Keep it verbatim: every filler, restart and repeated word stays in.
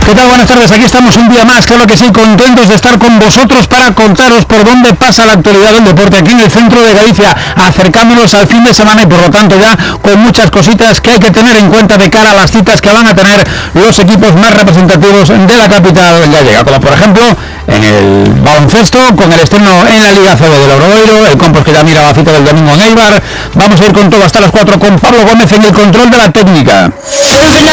¿Qué tal? Buenas tardes, aquí estamos un día más, claro que sí, contentos de estar con vosotros para contaros por dónde pasa la actualidad del deporte aquí en el centro de Galicia, acercándonos al fin de semana y por lo tanto ya con muchas cositas que hay que tener en cuenta de cara a las citas que van a tener los equipos más representativos de la capital gallega, como por ejemplo en el baloncesto, con el estreno en la Liga C B del Obradoiro, el Compos que ya mira la cita del domingo en Eibar. Vamos a ir con todo hasta las cuatro con Pablo Gómez en el control de la técnica.